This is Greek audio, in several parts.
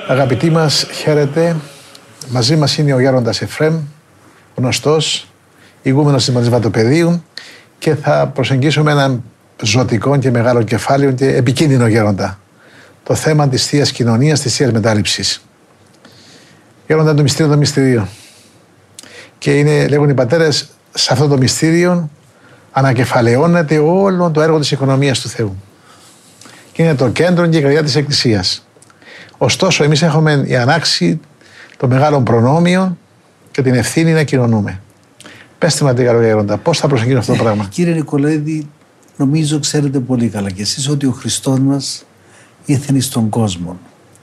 Αγαπητοί μας, χαίρετε. Μαζί μας είναι ο Γέροντας Εφραίμ, γνωστός, ηγούμενος της Μονής Βατοπεδίου, και θα προσεγγίσουμε έναν ζωτικό και μεγάλο κεφάλαιο και επικίνδυνο γέροντα. Το θέμα της Θείας Κοινωνίας, της Θείας Μετάληψης. Γέροντα, το μυστήριο των μυστηρίων. Και λέγουν οι πατέρες, σε αυτό το μυστήριο ανακεφαλαιώνεται όλο το έργο της οικονομίας του Θεού. Και είναι το κέντρο και η καρδιά της Εκκλησίας. Ωστόσο, εμείς έχουμε η ανάξη των μεγάλων προνόμιων και την ευθύνη να κοινωνούμε. Πέστε μας λίγα λόγια, Γέροντα, πώς θα προσεγγίσουμε αυτό το πράγμα. Κύριε Νικολαίδη, νομίζω ξέρετε πολύ καλά κι εσείς ότι ο Χριστός μας ήρθε στον κόσμο.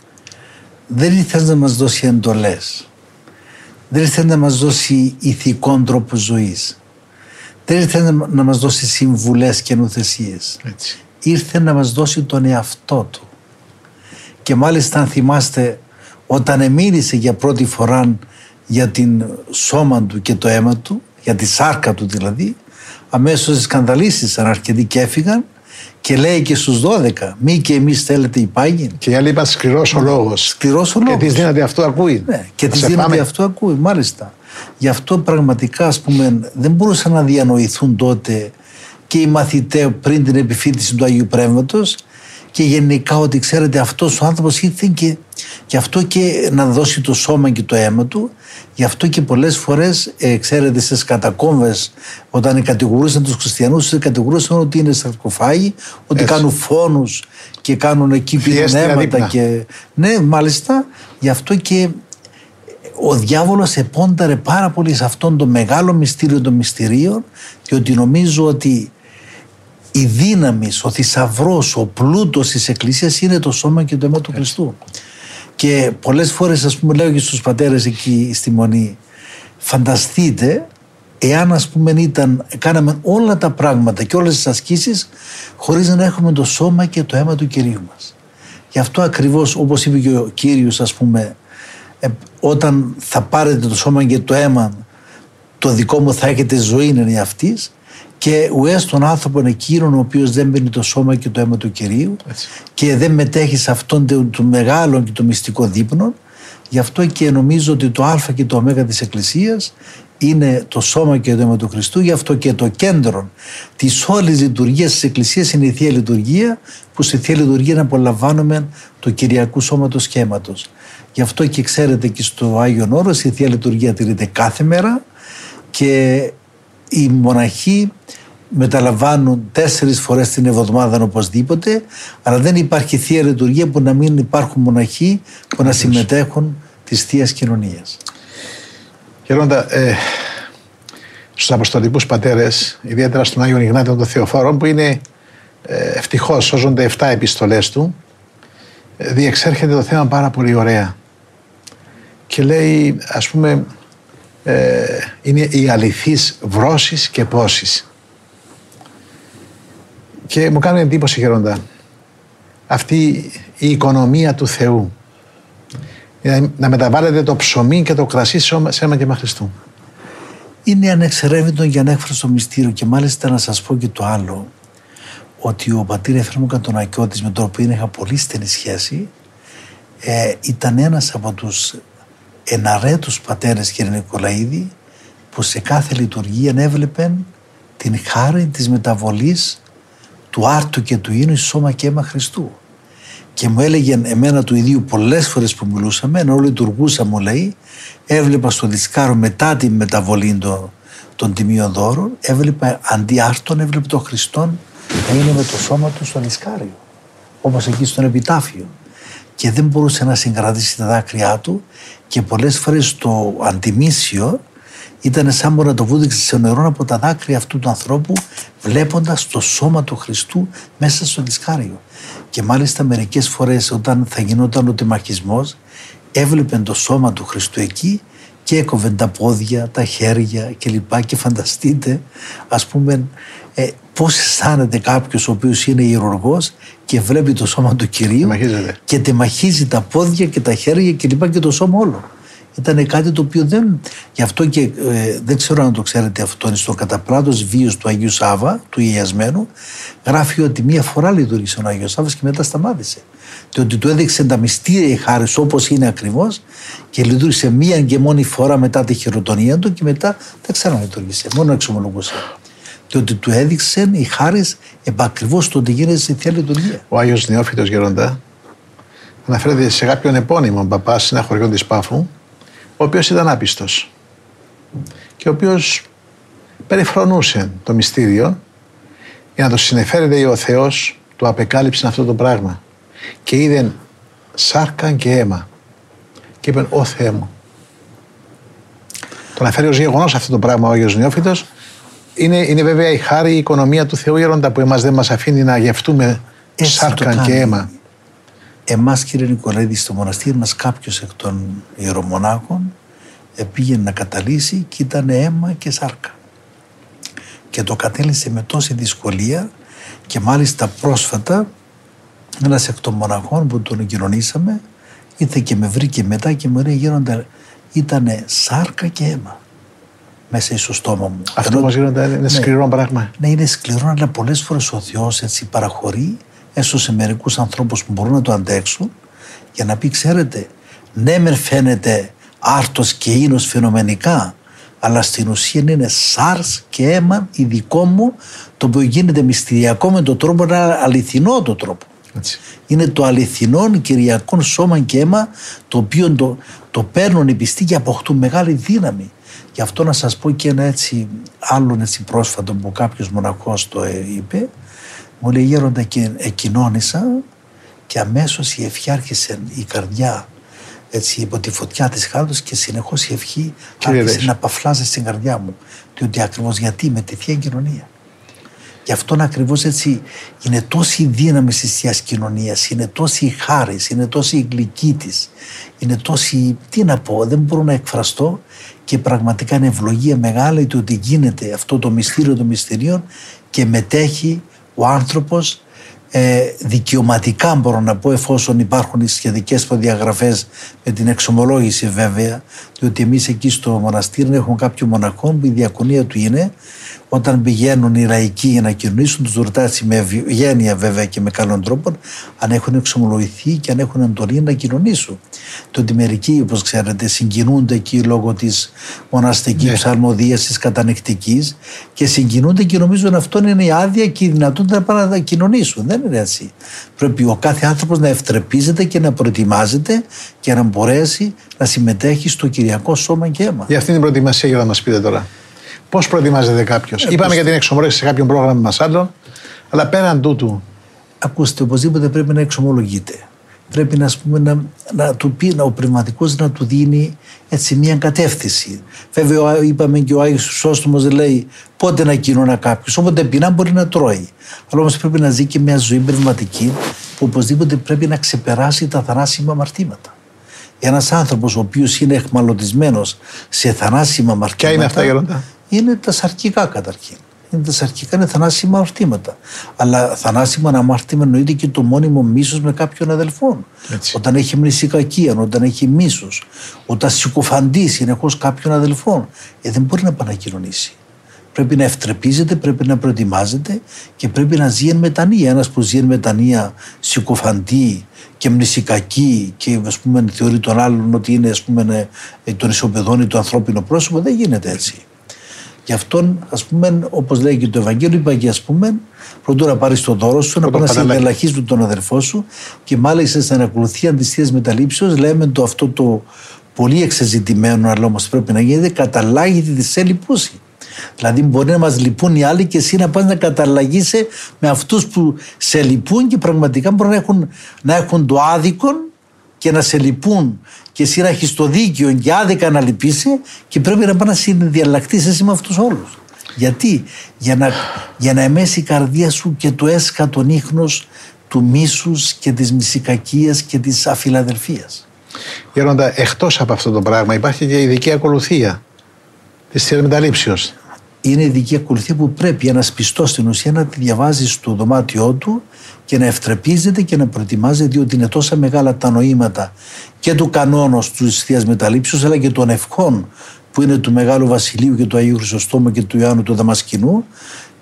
Δεν ήρθε να μας δώσει εντολές. Δεν ήρθε να μας δώσει ηθικών τρόπου ζωής. Δεν ήρθε να μας δώσει συμβουλές και νουθεσίες. Ήρθε να μας δώσει τον εαυτό του. Και μάλιστα, αν θυμάστε, όταν μίλησε για πρώτη φορά για την σώμα του και το αίμα του, για τη σάρκα του δηλαδή, αμέσως σκανδαλίστησαν αρκετοί και έφυγαν, και λέει και στους 12, μη και εμείς θέλετε υπάγειν. Και οι άλλοι είπαν σκληρός ο λόγος. Σκληρός ο λόγος. Και της δύναται αυτό ακούει. Ναι, και της δύναται αυτό ακούει, μάλιστα. Γι' αυτό πραγματικά, ας πούμε, δεν μπορούσαν να διανοηθούν τότε και οι μαθητές πριν την επιφύτηση του Αγίου Πνεύματος, και γενικά ότι ξέρετε, αυτός ο άνθρωπος ήρθε και γι' αυτό και να δώσει το σώμα και το αίμα του. Γι' αυτό και πολλές φορές, ξέρετε, στις κατακόμβες, όταν κατηγορούσαν τους χριστιανούς, κατηγορούσαν ότι είναι σαρκοφάγοι, ότι κάνουν φόνους και κάνουν εκεί πυρηνέματα. Ναι, μάλιστα. Γι' αυτό και ο διάβολος επόνταρε πάρα πολύ σε αυτόν το μεγάλο μυστήριο των μυστηρίων, διότι νομίζω ότι η δύναμη, ο θησαυρός, ο πλούτος της Εκκλησίας είναι το σώμα και το αίμα του Χριστού. Και πολλές φορές, ας πούμε, λέω και στους πατέρες εκεί στη Μονή, φανταστείτε εάν, ας πούμε, κάναμε όλα τα πράγματα και όλες τις ασκήσεις χωρίς να έχουμε το σώμα και το αίμα του Κυρίου μας. Γι' αυτό ακριβώς, όπως είπε και ο Κύριος, ας πούμε, όταν θα πάρετε το σώμα και το αίμα, το δικό μου θα έχετε ζωή, είναι αυτής. Και ουές τον άνθρωπον εκείνον ο οποίος δεν παίρνει το σώμα και το αίμα του Κυρίου, και δεν μετέχει σε αυτόν το μεγάλο και το μυστικό δείπνο. Γι' αυτό και νομίζω ότι το α και το ω της Εκκλησίας είναι το σώμα και το αίμα του Χριστού. Γι' αυτό και το κέντρο της όλης λειτουργίας της Εκκλησίας είναι η Θεία Λειτουργία, που στη Θεία Λειτουργία να απολαμβάνουμε το Κυριακού σώματος και αίματος. Γι' αυτό και ξέρετε, και στο Άγιον Όρος η Θεία Λειτουργία τηρείται κάθε μέρα, και οι μοναχοί μεταλαμβάνουν 4 φορές την εβδομάδα οπωσδήποτε, αλλά δεν υπάρχει Θεία Λειτουργία που να μην υπάρχουν μοναχοί που να συμμετέχουν της Θείας Κοινωνίας. Γέροντα, στους Αποστολικούς Πατέρες, ιδιαίτερα στον Άγιον Ιγνάτιο των Θεοφόρων, που είναι ευτυχώς σώζονται 7 επιστολές του, διεξέρχεται το θέμα πάρα πολύ ωραία. Και λέει, ας πούμε, είναι η αληθής βρώσης και πόσης. Και μου κάνει εντύπωση, Γέροντα, αυτή η οικονομία του Θεού, να μεταβάλλεται το ψωμί και το κρασί σε αίμα και αίμα Χριστού. Είναι ανεξερεύνητο για ανέκφραστο μυστήριο. Και μάλιστα να σας πω και το άλλο, ότι ο πατήρ Εφραίμ Κατονακιώτης, με τον οποίο είχα πολύ στενή σχέση, ήταν ένας από τους εναρέτους πατέρες, κύριε Νικολαίδη, που σε κάθε λειτουργία έβλεπεν την χάρη της μεταβολής του άρτου και του ίνου εις σώμα και αίμα Χριστού. Και μου έλεγε εμένα του ιδίου πολλές φορές που μιλούσαμε, ενώ λειτουργούσα, μου λέει, έβλεπα στο δισκάρο μετά τη μεταβολή των τιμίων δώρων, έβλεπα αντί άρτων, έβλεπα τον Χριστόν να είναι με το σώμα του στο δισκάριο, όπως εκεί στον επιτάφιο. Και δεν μπορούσε να συγκρατήσει τα δάκρυά του, και πολλές φορές το αντιμήσιο ήταν σαν να το βούδειξε σε νερό από τα δάκρυα αυτού του ανθρώπου, βλέποντας το σώμα του Χριστού μέσα στο δισκάριο. Και μάλιστα μερικές φορές, όταν θα γινόταν ο τεμαχισμός, έβλεπε το σώμα του Χριστού εκεί και έκοβε τα πόδια, τα χέρια κλπ. Και φανταστείτε, ας πούμε, πώς αισθάνεται κάποιος ο οποίος είναι ιερουργός και βλέπει το σώμα του Κυρίου και τεμαχίζει τα πόδια και τα χέρια κλπ. Και το σώμα όλο. Ήταν κάτι το οποίο δεν... Γι' αυτό και δεν ξέρω αν το ξέρετε αυτό, είναι στο καταπλάτος βίος του Αγίου Σάβα, του Ιασμένου, γράφει ότι μία φορά λειτουργήσε ο Άγιος Σάββας και μετά σταμάτησε. Διότι του έδειξε τα μυστήρια η Χάρις όπως είναι ακριβώς και λειτουργήσε μία και μόνη φορά μετά τη χειροτονία του και μετά δεν ξαναλειτουργήσε. Μόνο εξομολογούσε. Διότι του έδειξε η Χάρις επακριβώς το ότι γίνεται στη Θεία Λειτουργία. Ο Άγιος Νεόφυτος Γέροντα αναφέρεται σε κάποιον επώνυμο παπά σε ένα χωριό της Πάφου, ο οποίος ήταν άπιστος και ο οποίος περιφρονούσε το μυστήριο για να το συνεφέρεται ο Θεός, του απεκάλυψε αυτό το πράγμα και είδε σάρκα και αίμα και είπε «Ω Θεέ μου». Το αναφέρει ως γεγονός αυτό το πράγμα ο Άγιος Νεόφυτος. Είναι βέβαια η χάρη, η οικονομία του Θεού Γέροντα που εμάς δεν μας αφήνει να γευτούμε σάρκα και αίμα. Εμάς, κύριε Νικολαίδη, στο μοναστήρι μας κάποιος εκ των ιερομονάχων πήγαινε να καταλύσει και ήταν αίμα και σάρκα. Και το κατέληξε με τόση δυσκολία και μάλιστα πρόσφατα ένας εκ των μοναχών που τον κοινωνήσαμε ήρθε και με βρήκε μετά και μου λέει «Γέροντα, ήτανε σάρκα και αίμα μέσα στο στόμα μου». Αυτό όμως Γέροντα είναι σκληρό πράγμα. Ναι, είναι σκληρό, αλλά πολλές φορές ο Θεός έτσι παραχωρεί έστω σε μερικούς ανθρώπους που μπορούν να το αντέξουν για να πει «Ξέρετε, ναι μεν φαίνεται άρτος και ίνος φαινομενικά, αλλά στην ουσία είναι σάρς και αίμα ειδικό μου, το οποίο γίνεται μυστηριακό με τον τρόπο, είναι αληθινό το τρόπο». Έτσι. Είναι το αληθινό κυριακό σώμα και αίμα, το οποίο το παίρνουν οι πιστοί και αποκτούν μεγάλη δύναμη. Γι' αυτό να σας πω και ένα έτσι άλλον έτσι πρόσφατο που κάποιος μοναχός το είπε. Μου λέει «Γέροντα, και εκοινώνησα και αμέσως η ευχή άρχισε, η καρδιά έτσι υπό τη φωτιά της χάρτος και συνεχώς η ευχή άρχισε να παφλάζει στην καρδιά μου». Διότι ακριβώς γιατί με τη Θεία Κοινωνία. Γι' αυτόν ακριβώς έτσι είναι τόση η δύναμη της Θείας Κοινωνίας, είναι τόση η χάρις, είναι τόση η γλυκή της, είναι τόση, τι να πω, δεν μπορώ να εκφραστώ και πραγματικά είναι ευλογία μεγάλη το ότι γίνεται αυτό το μυστήριο των μυστηρίων και μετέχει ο άνθρωπος δικαιωματικά, μπορώ να πω, εφόσον υπάρχουν οι σχετικές προδιαγραφές με την εξομολόγηση βέβαια, διότι εμείς εκεί στο μοναστήρι έχουμε κάποιο μοναχό που η διακονία του είναι όταν πηγαίνουν οι λαϊκοί για να κοινωνήσουν, τους ρωτάει με ευγένεια βέβαια και με καλών τρόπων αν έχουν εξομολογηθεί και αν έχουν εντολή να κοινωνήσουν. Το ότι μερικοί, όπως ξέρετε, συγκινούνται εκεί λόγω της μοναστικής ψαλμοδίας, της κατανεκτικής και συγκινούνται και νομίζουν αυτό είναι η άδεια και η δυνατότητα να πάνε να κοινωνήσουν. Δεν είναι έτσι. Πρέπει ο κάθε άνθρωπος να ευτρεπίζεται και να προετοιμάζεται και να μπορέσει να συμμετέχει στο κυριακό σώμα και αίμα. Για αυτήν την προετοιμασία, για να μας πείτε τώρα. Πώς προετοιμάζεται κάποιος? Είπαμε για την εξομολόγηση σε κάποιον πρόγραμμα μας άλλον, αλλά πέραν τούτου. Ακούστε, οπωσδήποτε πρέπει να εξομολογείται. Πρέπει να, να του πει, ο πνευματικός να του δίνει έτσι μια κατεύθυνση. Βέβαια, είπαμε και ο Άγιος Χρυσόστομος λέει πότε να κοινωνά κάποιος. Όποτε πεινά μπορεί να τρώει. Αλλά όμως πρέπει να ζει και μια ζωή πνευματική που οπωσδήποτε πρέπει να ξεπεράσει τα θανάσιμα αμαρτήματα. Ένας άνθρωπος ο οποίος είναι εχμαλωτισμένος σε θανάσιμα αμαρτήματα. Ποια είναι αυτά, Γέροντα? Είναι τα σαρκικά καταρχήν. Τα σαρκικά είναι θανάσιμα αμαρτήματα. Αλλά θανάσιμα αμαρτήμα εννοείται και το μόνιμο μίσος με κάποιον αδελφόν. Έτσι. Όταν έχει μνησικακία, όταν έχει μίσος, όταν συκοφαντεί συνεχώς κάποιον αδελφόν, δεν μπορεί να επανακοινωνήσει. Πρέπει να ευτρεπίζεται, πρέπει να προετοιμάζεται και πρέπει να ζει εν μετανία. Ένας που ζει εν μετανία, συκοφαντεί και μνησικακή και ας πούμε, θεωρεί τον άλλον ότι είναι ας πούμε, τον ισοπεδώνει το ανθρώπινο πρόσωπο, δεν γίνεται έτσι. Γι' αυτόν, ας πούμε, όπως λέει και το Ευαγγέλιο, είπα και ας πούμε, πρωτού να πάρεις το δώρο σου, να πας να συνελαχείς τον αδερφό σου και μάλιστα στην ακολουθία της Θείας Μεταλήψεως λέμε το αυτό το πολύ εξεζητημένο, αλλά όμως πρέπει να γίνεται, καταλάγεται τη σε λυπούσει. Δηλαδή μπορεί να μας λυπούν οι άλλοι και εσύ να πας να καταλλαγείσαι με αυτούς που σε λυπούν και πραγματικά μπορεί να έχουν το άδικο και να σε λυπούν και εσύ να έχεις το δίκαιο και άδικα να λυπήσει και πρέπει να πας να συνδιαλλακτείς εσύ με αυτούς όλους. Γιατί? Για να εμέσει η καρδία σου και το έσκατον ίχνος του μίσους και της μυσικακίας και της αφιλαδελφίας. Γέροντα, εκτός από αυτό το πράγμα υπάρχει και ειδική ακολουθία της Θείας Μεταλήψεως. Είναι ειδική ακολουθία που πρέπει ένας πιστός στην ουσία να τη διαβάζει στο δωμάτιό του και να ευτρεπίζεται και να προετοιμάζεται, διότι είναι τόσα μεγάλα τα νοήματα και του κανόνος της Θείας Μεταλήψεως αλλά και των ευχών που είναι του Μεγάλου Βασιλείου και του Αγίου Χρυσοστόμου και του Ιωάννου του Δαμασκηνού,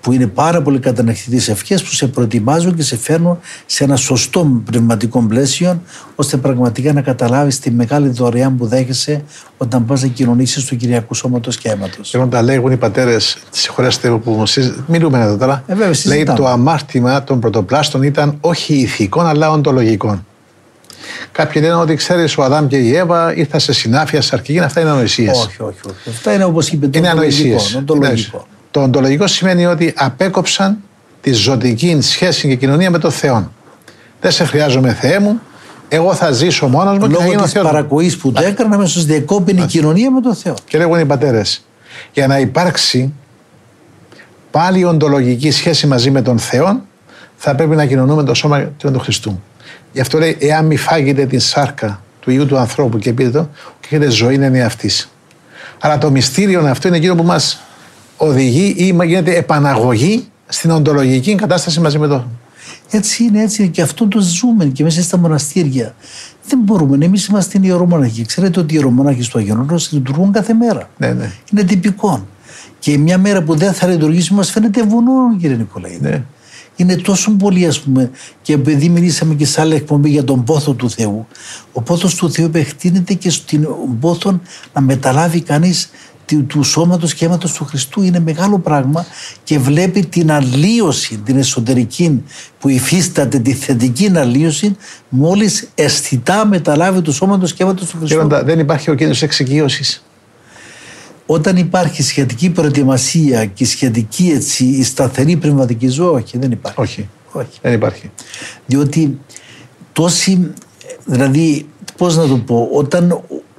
που είναι πάρα πολύ κατανακτητές ευχές που σε προετοιμάζουν και σε φέρνουν σε ένα σωστό πνευματικό πλαίσιο, ώστε πραγματικά να καταλάβεις τη μεγάλη δωρεά που δέχεσαι όταν πας να κοινωνήσεις του Κυριακού Σώματος και Αίματος. Τα λέγουν οι πατέρες, συγχωρέστε που μιλούμε εδώ τώρα. Λέει το αμάρτημα των πρωτοπλάστων ήταν όχι ηθικών αλλά οντολογικών. Κάποιοι λένε ότι ξέρεις, ο Αδάμ και η Εύα ήρθαν σε συνάφεια, σε αρκηγήν. Αυτά είναι ανοησίες. Όχι. Αυτά είναι, όπως είπε, το οντολογικό. Το οντολογικό σημαίνει ότι απέκοψαν τη ζωτική σχέση και κοινωνία με τον Θεό. Δεν σε χρειάζομαι, Θεέ μου, εγώ θα ζήσω μόνος μου. Λόγω της παρακοής που το έκανα, αμέσως διεκόπηνε η κοινωνία με τον Θεό. Και λέγουν οι πατέρες, για να υπάρξει πάλι η οντολογική σχέση μαζί με τον Θεό, θα πρέπει να κοινωνούμε το σώμα του Χριστού. Γι' αυτό λέει, εάν μη φάγετε την σάρκα του Υιού του ανθρώπου και πείτε το, και έχετε ζωή είναι αυτής. Αλλά το μυστήριο αυτό είναι εκείνο που μας οδηγεί ή γίνεται επαναγωγή στην οντολογική κατάσταση μαζί με το. Έτσι είναι και αυτό το ζούμε και μέσα στα μοναστήρια. Δεν μπορούμε. Εμείς είμαστε ιερομόναχοι. Ξέρετε ότι οι ιερομόναχοι στο Άγιον Όρος λειτουργούν κάθε μέρα. Ναι. Είναι τυπικό. Και μια μέρα που δεν θα λειτουργήσουμε, μας φαίνεται βουνό, κύριε Νικολαίδη. Ναι. Είναι τόσο πολύ, ας πούμε, και επειδή μιλήσαμε και σε άλλη εκπομπή για τον πόθο του Θεού, ο πόθος του Θεού επεκτείνεται και στον πόθο να μεταλάβει κανείς του σώματος και αίματος του Χριστού. Είναι μεγάλο πράγμα και βλέπει την αλλίωση, την εσωτερική που υφίσταται, τη θετική αλλίωση, μόλις αισθητά μεταλάβει του σώματος και αίματος του Χριστού. Κύριε, δεν υπάρχει ο κίνδυνος εξοικείωσης. Όταν υπάρχει σχετική προετοιμασία και σχετική η σταθερή πνευματική ζωή, όχι, δεν υπάρχει. Όχι. Δεν υπάρχει. Διότι δηλαδή, πώς να το πω, όταν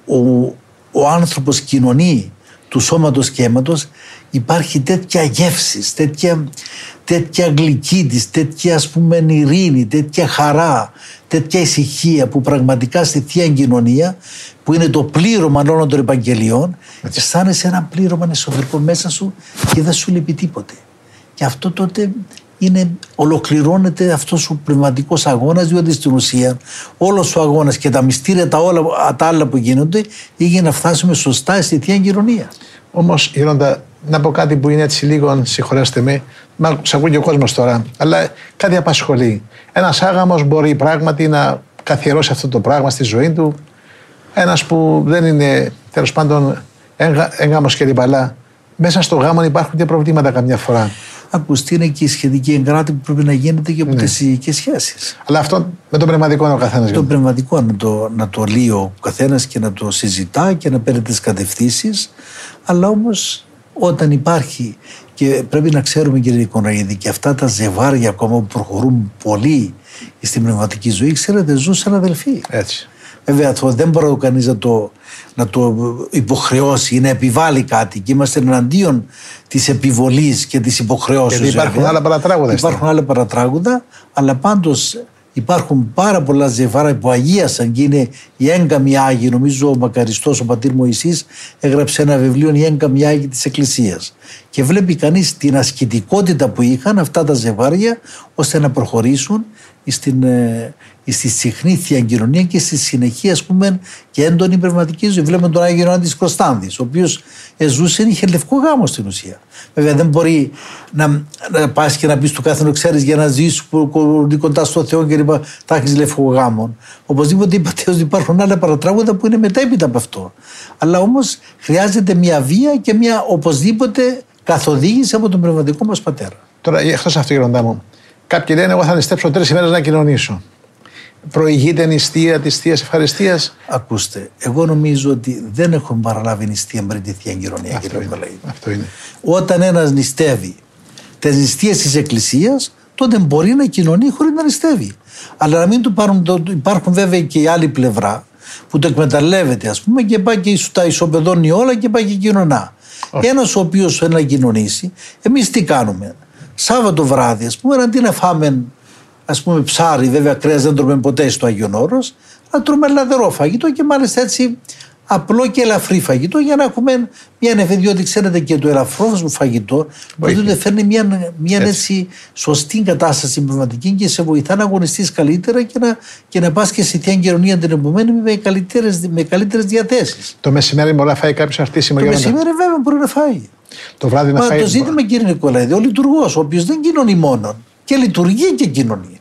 ο άνθρωπος κοινωνεί του σώματος και αίματος, υπάρχει τέτοια γεύσης, τέτοια γλυκύτης, τέτοια, ας πούμε, ειρήνη, τέτοια χαρά, τέτοια ησυχία που πραγματικά στη Θεία Κοινωνία, που είναι το πλήρωμα όλων των Ευαγγελιών, αισθάνεσαι ένα πλήρωμα εσωτερικό μέσα σου και δεν σου λείπει τίποτε. Και αυτό τότε ολοκληρώνεται αυτός ο πνευματικός αγώνας, διότι στην ουσία όλος ο αγώνας και τα μυστήρια τα άλλα που γίνονται είναι να φτάσουμε σωστά στη Θεία Κοινωνία. Όμως, Γέροντα, να πω κάτι που είναι έτσι λίγο, συγχωρέστε με, σ' ακούει και ο κόσμος τώρα, αλλά κάτι απασχολεί. Ένας άγαμος μπορεί πράγματι να καθιερώσει αυτό το πράγμα στη ζωή του. Ένας που δεν είναι, τέλος πάντων, έγγαμος και λιπαλά. Μέσα στο γάμο υπάρχουν και προβλήματα καμιά φορά. Ακούστε, είναι και η σχετική εγκράτη που πρέπει να γίνεται και από τις οικικές σχέσεις. Αλλά αυτό με το πνευματικό είναι ο καθένας. Το πνευματικό να το λύει ο καθένας και να το συζητά και να παίρνει τις κατευθύνσεις. Αλλά όμως όταν υπάρχει, και πρέπει να ξέρουμε, κύριε Νικολαίδη, και αυτά τα ζευγάρια ακόμα που προχωρούν πολύ στην πνευματική ζωή, ξέρετε, ζουν σαν αδελφοί. Έτσι. Βέβαια, δεν μπορεί κανείς να το υποχρεώσει ή να επιβάλλει κάτι, και είμαστε εναντίον της επιβολής και της υποχρεώσεως. Γιατί υπάρχουν άλλα παρατράγουδα. Υπάρχουν άλλα παρατράγουδα, αλλά πάντως υπάρχουν πάρα πολλά ζευγάρια που αγίασαν και είναι οι έγκαμοι Άγιοι. Νομίζω ο μακαριστός, ο πατήρ Μωυσής, έγραψε ένα βιβλίο, οι έγκαμοι Άγιοι της Εκκλησίας. Και βλέπει κανείς την ασκητικότητα που είχαν αυτά τα ζευγάρια, ώστε να προχωρήσουν στη συχνή Θεία Κοινωνία και στη συνεχή, ας πούμε, και έντονη πνευματική ζωή. Βλέπουμε τον Άγιο Ιωάννη της Κωνστάνθης, ο οποίος ζούσε, είχε λευκό γάμο στην ουσία. Βέβαια, δεν μπορεί να πας και να πεις του κάθενο, ξέρεις, για να ζήσεις κοντά στο Θεό και λοιπά, θα έχεις λευκό γάμο. Οπωσδήποτε είπατε ότι υπάρχουν άλλα παρατράγουδα που είναι μετέπειτα από αυτό. Αλλά όμως χρειάζεται μια βία και μια οπωσδήποτε καθοδήγηση από τον πνευματικό μας πατέρα. Τώρα, εκτός αυτού, Γέροντά μου, κάποιοι λένε: εγώ θα νηστέψω 3 ημέρες να κοινωνήσω. Προηγείται νηστεία της Θείας Ευχαριστίας. Ακούστε, εγώ νομίζω ότι δεν έχουμε παραλάβει νηστεία πριν τη Θεία Κοινωνία. Αυτό είναι. Όταν ένας νηστεύει τις νηστείες της Εκκλησίας, τότε μπορεί να κοινωνεί χωρίς να νηστεύει. Αλλά να μην του υπάρχουν βέβαια και η άλλη πλευρά που το εκμεταλλεύεται, ας πούμε, και πάει και τα ισοπεδώνει όλα και πάει και κοινωνά. Ένας ο οποίος θέλει να κοινωνήσει, εμείς τι κάνουμε? Σάββατο βράδυ, ας πούμε, αντί να φάμε, ας πούμε, ψάρι, βέβαια κρέας δεν τρώμε ποτέ στο Άγιον Όρος, να τρώμε λαδερό φαγητό και μάλιστα έτσι απλό και ελαφρύ φαγητό για να έχουμε μια νεφή. Διότι ξέρετε και το ελαφρό φαγητό δεν φέρνει μια έτσι σωστή κατάσταση πνευματική και σε βοηθά να αγωνιστείς καλύτερα και να πας και σε θεία κοινωνία την επομένη με καλύτερες διαθέσεις. Το μεσημέρι μπορεί να φάει κάποιος αρτήσιμο γέροντα? Το μεσημέρι βέβαια μπορεί να φάει. Το βράδυ να φάει. Το ζήτημα, κύριε Νικολαίδη, ο λειτουργός, ο οποίος δεν κοινωνεί μόνον και λειτουργεί και κοινωνεί.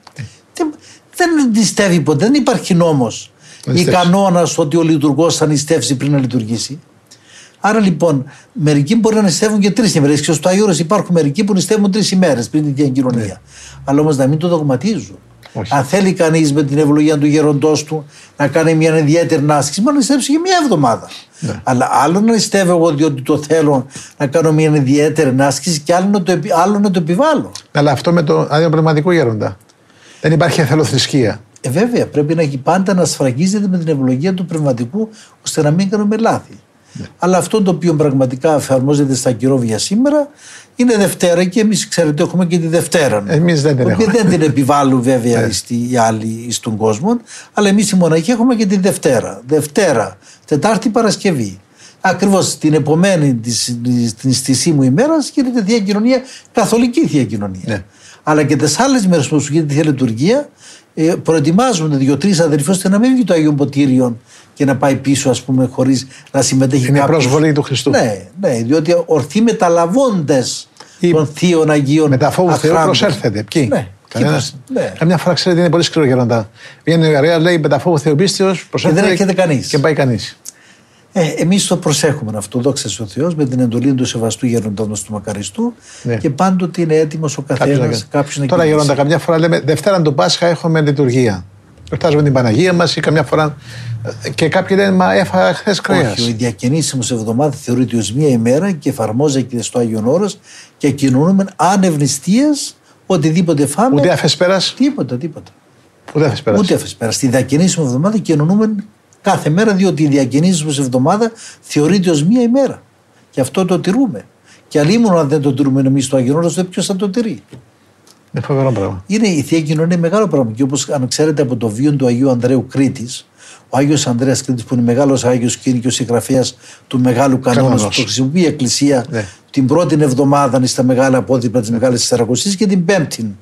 Δεν νηστεύει ποτέ, δεν υπάρχει νόμος ή κανόνας ότι ο λειτουργός θα νηστεύσει πριν να λειτουργήσει. Άρα λοιπόν, μερικοί μπορεί να νηστεύουν και 3 ημέρες. Και στο Άγιο Όρος υπάρχουν μερικοί που νηστεύουν 3 ημέρες πριν την κοινωνία. Ναι. Αλλά όμως να μην το δογματίζουν. Όχι. Αν θέλει κανείς με την ευλογία του γέροντός του να κάνει μια ιδιαίτερη άσκηση, μπορεί να νηστεύσει και μια εβδομάδα. Ναι. Αλλά άλλο να νηστεύω εγώ διότι το θέλω να κάνω μια ιδιαίτερη άσκηση και άλλο να το επιβάλλω. Αλλά αυτό με το αδειοπνευματικό γέροντα. Δεν υπάρχει εθελοθρησκεία. Βέβαια, πρέπει να έχει πάντα να σφραγίζεται με την ευλογία του πνευματικού, ώστε να μην κάνουμε λάθη. Ναι. Αλλά αυτό το οποίο πραγματικά εφαρμόζεται στα Κυρόβια σήμερα είναι Δευτέρα και εμείς ξέρετε έχουμε και τη Δευτέρα. Εμείς δεν την έχουμε. Δεν την επιβάλλουν βέβαια οι άλλοι στον κόσμο, αλλά εμείς οι μοναχοί έχουμε και τη Δευτέρα. Δευτέρα, Τετάρτη, Παρασκευή. Ακριβώς την επομένη τη σήμου ημέρα γίνεται Θεία Κοινωνία, καθολική Θεία Κοινωνία. Ναι. Αλλά και τις άλλες μέρες που σου γίνεται Θεία Λειτουργία, προετοιμάζονται 2-3 αδερφοί ώστε να μην βγει το Άγιον Ποτήριον και να πάει πίσω, ας πούμε, χωρίς να συμμετέχει κάποιος. Είναι προσβολή του Χριστού. Ναι, διότι ορθοί μεταλαβώντες των Θείων Αγίων. Με τα φόβου Θεού προσέλθετε. Ποιοι. Ναι. Καμιά φορά ξέρετε είναι πολύ σκληρό γέροντα. Βγαίνει ο ιερέας, λέει με τα φόβου Θεού πίστεως προσέλθετε. Και δεν έρχεται κανείς. Και πάει κανείς. Εμείς το προσέχουμε αυτό, δόξα ο Θεός, με την εντολή του σεβαστού γέροντα του Μακαριστού, ναι. Και πάντοτε είναι έτοιμος ο καθένας κάποιος να. Τώρα γέροντα, καμιά φορά λέμε Δευτέρα του Πάσχα έχουμε λειτουργία. Γιορτάζουμε την Παναγία μας ή καμιά φορά. Και κάποιοι λένε μα έφαγα χθες κρέας. Όχι, η διακαινήσιμος εβδομάδα θεωρείται ως μία ημέρα και εφαρμόζεται στο Άγιον Όρος και κοινωνούμε άνευ νηστείας, οτιδήποτε φάμε. Ούτε αφεσπέρας. Τίποτα. Ούτε αφεσπέρας. Στη διακαινήσιμη εβδομάδα κοινωνούμε κάθε μέρα, διότι η διακαινήσιμη εβδομάδα θεωρείται ως μία ημέρα. Και αυτό το τηρούμε. Και αλλήμον αν δεν το τηρούμε εμείς στο Άγιον Όρος, ποιος θα το τηρεί. Είναι φοβερό πράγμα. Είναι η Θεία Κοινωνία μεγάλο πράγμα. Και όπως αν ξέρετε από το βίο του Αγίου Ανδρέου Κρήτης, ο Άγιος Ανδρέας Κρήτης, που είναι μεγάλος Άγιος και είναι και ο συγγραφέας του Μεγάλου Κανόνα, που το χρησιμοποιεί η Εκκλησία την πρώτη εβδομάδα στα μεγάλα απόδειπα της Μεγάλης Τεσσαρακοσίας και την πέμπτη.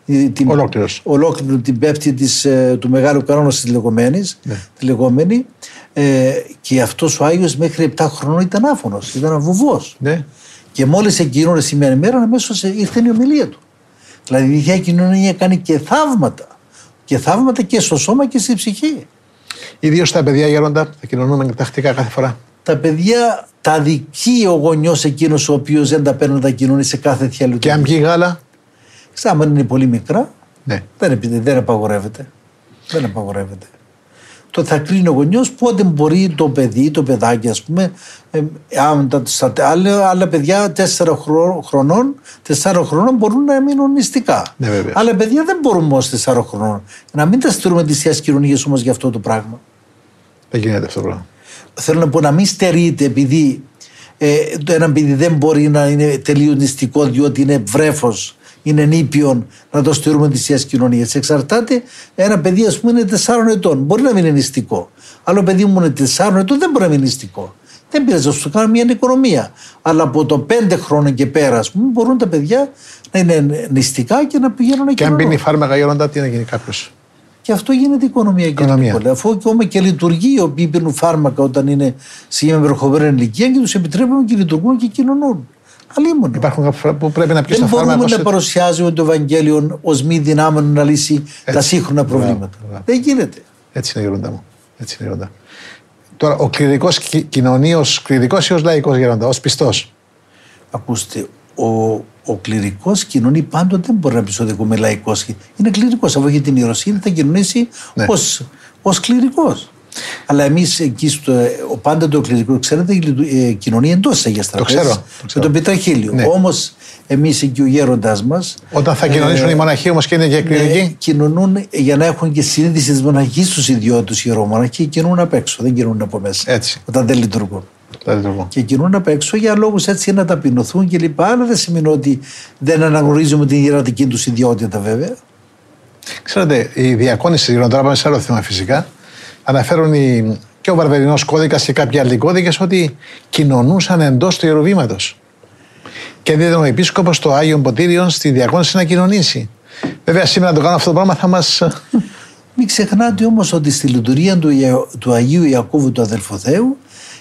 Ολόκληρο την πέμπτη του Μεγάλου Κανόνα της λεγόμενη. Και αυτός ο Άγιος μέχρι 7 χρονών ήταν άφωνος, ήταν βουβός. Ναι. Και μόλις εκκοινώνησε μια ημέρα, αμέσως ήρθε η ομιλία του. Δηλαδή η Θεία Κοινωνία κάνει και θαύματα. Και θαύματα και στο σώμα και στη ψυχή. Ιδίως τα παιδιά γέροντα, θα κοινωνούμε τακτικά κάθε φορά. Τα παιδιά τα αδικεί ο γονιός εκείνος ο οποίος δεν τα παίρνει να τα κοινωνεί σε κάθε Θεία Λειτουργία. Και αν πιει γάλα. Αν είναι πολύ μικρά, ναι. δεν απαγορεύεται. Το θα κρίνει ο γονιός πότε μπορεί το παιδί, το παιδάκι, ας πούμε, άλλα παιδιά 4 χρονών μπορούν να μείνουν νηστικά. Ναι, άλλα παιδιά δεν μπορούν μόνο 4 χρονών. Να μην τα στηρούμε τις Θείες Κοινωνίες όμως για αυτό το πράγμα. Δεν γίνεται αυτό το πράγμα. Θέλω να πω να μην στερείται επειδή ένα παιδί δεν μπορεί να είναι τελείως νηστικό διότι είναι βρέφος, είναι νήπιον, να το στηρούμε τις Θείες Κοινωνίες. Εξαρτάται, ένα παιδί ας πούμε είναι 4 ετών, μπορεί να μην είναι νηστικό. Άλλο παιδί μου είναι 4 ετών, δεν μπορεί να μην είναι νηστικό. Δεν πειράζει, θα σου κάνω μια οικονομία. Αλλά από το 5 χρόνια και πέρα, ας πούμε, μπορούν τα παιδιά να είναι νηστικά και να πηγαίνουν εκεί. Και αν πίνει φάρμακα γέροντα, τι να γίνει κάποιος. Και αυτό γίνεται οικονομία. Αφού ακόμα και λειτουργεί οι οποίοι πίνουν φάρμακα όταν είναι σε μια βροχοβέρενη ηλικία και τους επιτρέπουν και λειτουργούν και κοινωνούν. Αλλήμον. Υπάρχουν κάποια που πρέπει να πιεις τα φάρμακα. Δεν μπορούμε να παρουσιάζουμε το Ευαγγέλιο ως μη δυνάμενο να λύσει τα σύγχρονα προβλήματα. Δεν γίνεται. Έτσι είναι γέροντα μου. Τώρα, ο κληρικός κοινωνεί ως κληρικός ή ως λαϊκός γέροντα, ως πιστός. Ακούστε, ο κληρικός κοινωνεί πάντοτε, δεν μπορεί να πει ότι είμαι λαϊκός. Είναι κληρικός. Αφού έχει την ιεροσύνη, θα κοινωνήσει ως κληρικός. Αλλά εμείς εκεί πάντοτε ο κληρικός, ξέρετε, κοινωνεί εντός της Αγίας Τραπέζης. Με τον Πετραχίλιο. Ναι. Όμως εμείς εκεί ο γέροντάς μας. Όταν θα κοινωνήσουν οι μοναχοί όμως και είναι και κληρικοί. Κοινωνούν για να έχουν και συνείδηση της μοναχής στους ιδιώτες ιερομοναχοί και κοινωνούν απ' έξω. Δεν κοινωνούν από μέσα. Έτσι. Όταν δεν λειτουργούν. Και κοινωνούν απ' έξω για λόγους έτσι να ταπεινωθούν κλπ. Αλλά δεν σημαίνει ότι δεν αναγνωρίζουμε την ιερατική τους ιδιότητα βέβαια. Ξέρετε, οι διακόνες της γέροντα, πάμε σε άλλο θέμα φυσικά. Αναφέρουν και ο Βαρβερινός κώδικας και κάποιοι άλλοι κώδικες ότι κοινωνούσαν εντός του ιεροβήματος. Και δίδεται ο επίσκοπος στο Άγιον Ποτήριον στη διακόνηση να κοινωνήσει. Βέβαια, σήμερα να το κάνω αυτό το πράγμα θα μας. Μην ξεχνάτε όμως ότι στη λειτουργία του Αγίου Ιακώβου του Αδελφού Θεού,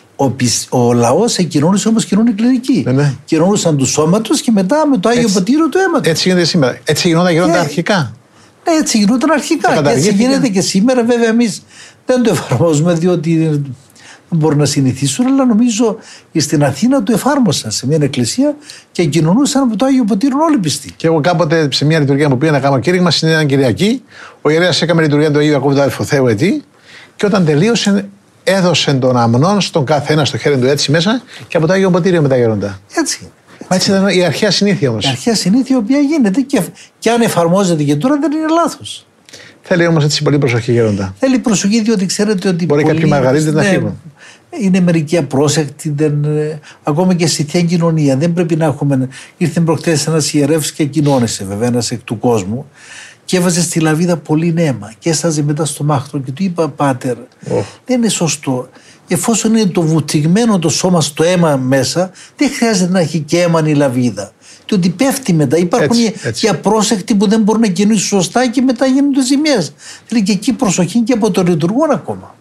ο λαός κοινωνούσε όπως κοινωνούν οι κληρικοί. Ναι. Κοινωνούσαν του σώματος και μετά με το Άγιο Ποτήριο του αίματος. Έτσι γίνεται σήμερα. Έτσι γινόταν αρχικά. Ναι, έτσι γινόταν αρχικά. Και έτσι γίνεται και σήμερα. Βέβαια, εμείς δεν το εφαρμόζουμε διότι δεν μπορούν να συνηθίσουν, αλλά νομίζω στην Αθήνα το εφάρμοσαν σε μια εκκλησία και κοινωνούσαν από το Άγιο Ποτήριο όλοι πιστοί. Και εγώ κάποτε σε μια λειτουργία που πήγα να κάνω κήρυγμα, στην Κυριακή, ο ιερέας έκαμε λειτουργία του Αγίου Ιακώβου του Αδελφού Θεού εκεί, και όταν τελείωσε, έδωσε τον αμνόν στον καθένα στο χέρι του έτσι μέσα και από το Άγιο Ποτήριο με τα γέροντα. Έτσι. Μα έτσι ήταν η αρχαία συνήθεια όμως. Η αρχαία συνήθεια, η οποία γίνεται και αν εφαρμόζεται και τώρα δεν είναι λάθος. Θέλει όμως έτσι πολύ προσοχή, γέροντα. Θέλει προσοχή, διότι ξέρετε ότι. Μπορεί κάποιοι μαργαρίτες να φύγουν. Είναι μερικοί απρόσεκτοι, ακόμα και στη θεία κοινωνία. Δεν πρέπει να έχουμε. Ήρθε προχτές ένας ιερεύς και κοινώνησε, βέβαια, ένας εκ του κόσμου, και έβαζε στη λαβίδα πολύ ναίμα και έσταζε μετά στο μάχτρο και του είπα: Πάτερ, δεν είναι σωστό. Εφόσον είναι το βουτυγμένο το σώμα στο αίμα μέσα, δεν χρειάζεται να έχει και αίμα η λαβίδα. Και ότι πέφτει μετά. Υπάρχουν οι απρόσεκτοι που δεν μπορούν να κινήσουν σωστά και μετά γίνονται ζημιές. Θέλει και εκεί προσοχή και από το λειτουργόν ακόμα.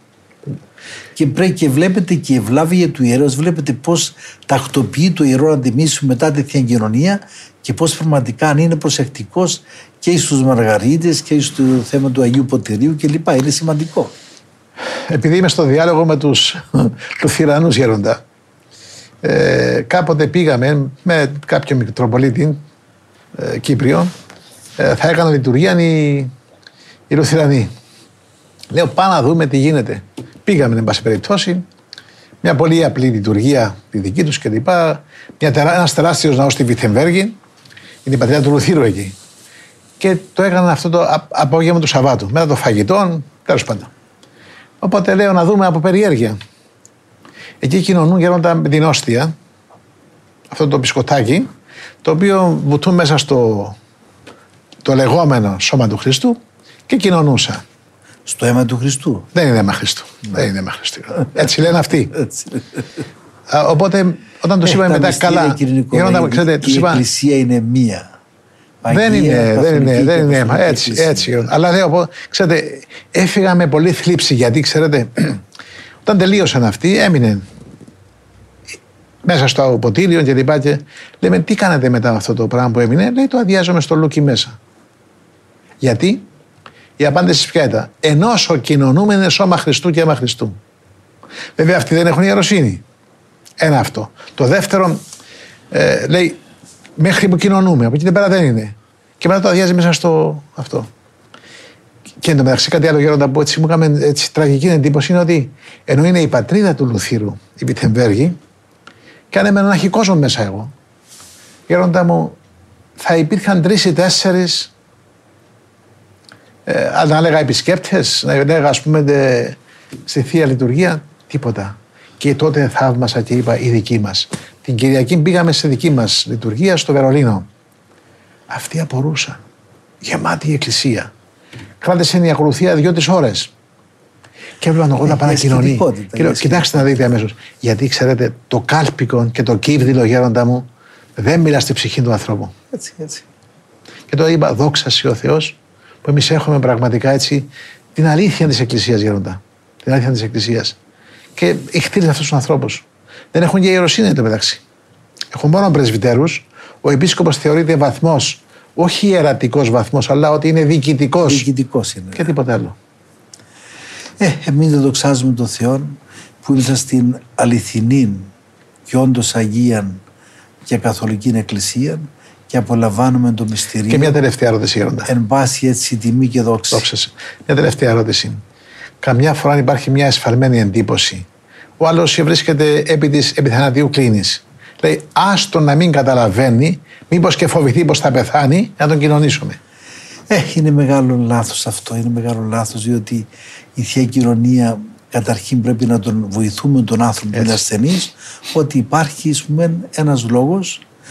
Και βλέπετε και η ευλάβεια του ιερέως, βλέπετε πώς τακτοποιεί το ιερό να τιμήσει μετά τη Θεία Κοινωνία και πώς πραγματικά αν είναι προσεκτικός και στους μαργαρίτες και στο θέμα του Αγίου Ποτηρίου κλπ. Είναι σημαντικό. Επειδή είμαι στο διάλογο με τους Λουθυρανούς, γέροντα, κάποτε πήγαμε με κάποιο Μητροπολίτη Κύπριο, θα έκανα λειτουργία οι Λουθυρανοί. Λέω πάμε να δούμε τι γίνεται. Πήγαμε, εν πάση περιπτώσει, μια πολύ απλή λειτουργία τη δική τους κλπ. Ένας τεράστιος ναός στη Βιθεμβέργη, είναι η πατρίδα του Λουθύρου εκεί. Και το έκαναν αυτό το απόγευμα του Σαββάτου, μετά το φαγητό, τέλος πάντων. Οπότε λέω να δούμε από περιέργεια. Εκεί κοινωνούν γέροντα με την όστια, αυτό το μπισκοτάκι, το οποίο βουτούν μέσα στο το λεγόμενο σώμα του Χριστού και κοινωνούσα. Στο αίμα του Χριστού. Δεν είναι αίμα Χριστού. Δεν είναι αίμα Χριστού. Έτσι λένε αυτοί. Οπότε όταν τους είπαμε μετά καλά. Γέροντα, ξέρετε, τους είπα. Η Εκκλησία είναι μία. Δεν είναι αίμα. Έτσι. Αλλά λέω, ξέρετε, έφυγα με πολύ θλίψη γιατί ξέρετε, όταν τελείωσαν αυτοί, έμεινε μέσα στο ποτήριο και λοιπά. Και λέμε, τι κάνετε μετά αυτό το πράγμα που έμεινε? Λέει, το αδειάζομαι στο Λούκι μέσα. Γιατί? Η απάντηση ποια ήταν? Ενώσο κοινωνούμε είναι σώμα Χριστού και αίμα Χριστού. Βέβαια αυτοί δεν έχουν ιεροσύνη. Ένα αυτό. Το δεύτερο, λέει, μέχρι που κοινωνούμε. Από εκεί πέρα δεν είναι. Και μετά το αδειάζει μέσα στο αυτό. Και εν τω μεταξύ κάτι άλλο, γέροντα, που έτσι μου έκαμε τραγική εντύπωση είναι ότι ενώ είναι η πατρίδα του Λουθύρου, η Βιθεμβέργη, και αν έμενα να έχει κόσμο μέσα εγώ, γέροντα μου, θα υπήρχαν 3 ή 4, να λέγα επισκέπτες, να λέγα ας πούμε στη Θεία Λειτουργία, τίποτα. Και τότε θαύμασα και είπα η δική μας. Την Κυριακή πήγαμε στη δική μας λειτουργία στο Βερολίνο. Αυτοί απορούσαν. Γεμάτη η εκκλησία. Κράτησε η ακολουθία 2-3 ώρες. Και έβλεπαν τον κόσμο να πάνε κοινωνεί. Και λέω, κοιτάξτε να δείτε αμέσως. Γιατί ξέρετε, το κάλπικο και το κύβδηλο, γέροντα μου, δεν μιλά στη ψυχή του ανθρώπου. Έτσι. Και τώρα είπα, δόξα σοι ο Θεός, που εμείς έχουμε πραγματικά έτσι την αλήθεια της Εκκλησίας, γέροντα. Την αλήθεια της Εκκλησίας. Και χτίζει αυτούς τους ανθρώπους. Δεν έχουν και ιεροσύνη εν τω μεταξύ. Έχουν μόνο πρεσβυτέρους. Ο επίσκοπος θεωρείται βαθμός, όχι ιερατικός βαθμός, αλλά ότι είναι διοικητικός. Διοικητικός είναι. Και τίποτα άλλο. Εμείς δεν δοξάζουμε τον Θεό που ήρθα στην αληθινή και όντως Αγίαν και Καθολική Εκκλησία και απολαμβάνουμε το μυστηρίο. Και μια τελευταία ερώτηση, γέροντα. Εν πάση έτσι τιμή και δόξη. Μια τελευταία ερώτηση. Καμιά φορά υπάρχει μια εσφαλμένη εντύπωση. Ο άλλος βρίσκεται επί της επιθανατίου κλίνης. Λέει, άστον να μην καταλαβαίνει, μήπως και φοβηθεί πως θα πεθάνει, να τον κοινωνήσουμε. Είναι μεγάλο λάθος αυτό. Είναι μεγάλο λάθος, διότι η Θεία Κοινωνία καταρχήν πρέπει να τον βοηθούμε τον άνθρωπο που είναι ασθενής, ότι υπάρχει ένας λόγος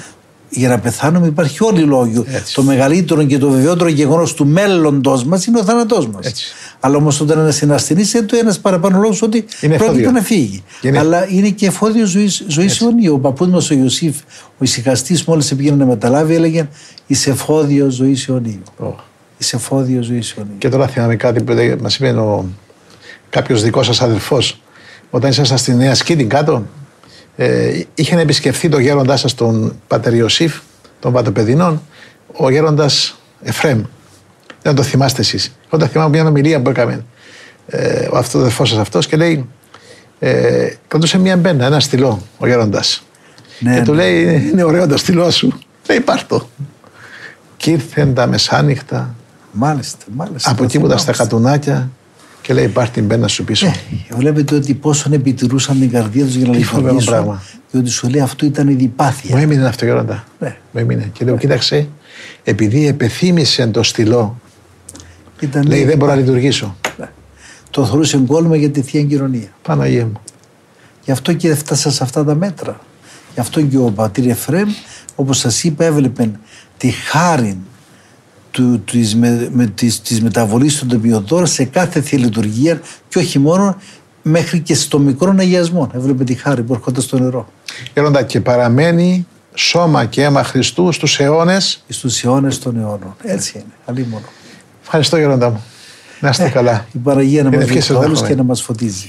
για να πεθάνουμε υπάρχει όλοι οι λόγοι. Το μεγαλύτερο και το βεβαιότερο γεγονός του μέλλοντος μας είναι ο θάνατός μας. Αλλά όμως όταν ένας είναι ασθενής, είναι το ένας παραπάνω λόγος ότι πρόκειται να φύγει. Αλλά είναι και εφόδιο ζωής αιωνίου. Ο παππούς μας ο Ιωσήφ, ο ησυχαστής, μόλις πήγαινε να μεταλάβει, έλεγε «Είσαι εφόδιο ζωής αιωνίου». Είσαι εφόδιο ζωής αιωνίου. Και τώρα θυμάμαι κάτι που μας είπε κάποιος δικός σας αδελφός, όταν ήσασταν στη Νέα Σκήτη κάτω. Είχε επισκεφθεί το γέροντά σας τον πατέρ Ιωσήφ των Βατοπεδινών, ο γέροντας Εφραίμ. Δεν το θυμάστε εσείς. Όταν θυμάμαι μια ομιλία που έκαμε ο αδελφός σας αυτός και λέει, κρατούσε μια μπένα, ένα στυλό ο γέροντας. Και του λέει, είναι ωραίο το στυλό σου. Λέει, πάρ' το. Και ήρθεν τα μεσάνυχτα. Μάλιστα. Από εκεί που τα στα χατουνάκια. Και λέει, πάρ' την πένα σου πίσω. Βλέπετε ότι πόσον επιτηρούσαν την καρδία τους για να λειτουργήσουν. Και ότι σου λέει αυτό ήταν η διπάθεια. Μου έμεινε αυτό, Γέροντα. Ναι. Μου έμεινε. Και λέω, κοίταξε, επειδή επεθύμησε το στυλό, λέει, δεν μπορώ να λειτουργήσω. Ναι. Το θεωρούσε γκόλμα για τη Θεία Κοινωνία. Παναγία μου. Γι' αυτό και έφτασα σε αυτά τα μέτρα. Γι' αυτό και ο πατήρ Εφραίμ, όπως σας είπα, έβλεπε τη χάρη της μεταβολής των τεπιωτών σε κάθε Θεία Λειτουργία και όχι μόνο, μέχρι και στο μικρό αγιασμό. Έβλεπε τη χάρη που έρχονται στο νερό. Γέροντα, και παραμένει σώμα και αίμα Χριστού στους αιώνες. Στους αιώνες των αιώνων. Έτσι είναι. Αλλήμωνο. Ευχαριστώ, Γέροντα μου. Να είστε καλά. Η Παναγία να μας βοηθήσει όλους και να μας φωτίζει.